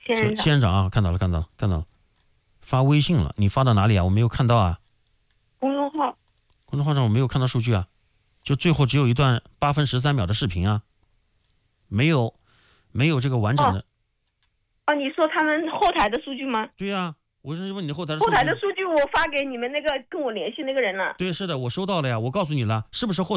仙仙人掌啊，看到了，发微信了，你发到哪里啊？我没有看到啊。 公众号。 公众号上我没有看到数据啊，就最后只有一段8分13秒的视频啊，没有这个完整的。 你说他们后台的数据吗？ 对呀，我是问你的后台的数据。后台的数据我发给你们那个跟我联系那个人了。 对，是的，我收到了呀，我告诉你了，是不是后台